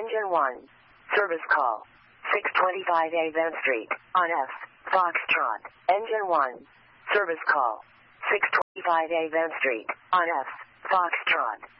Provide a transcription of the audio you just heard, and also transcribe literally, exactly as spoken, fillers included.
Engine one. Service call. six twenty-five A Van Street, on F. Foxtrot. Engine one. Service call. six twenty-five A Van Street, on F. Foxtrot.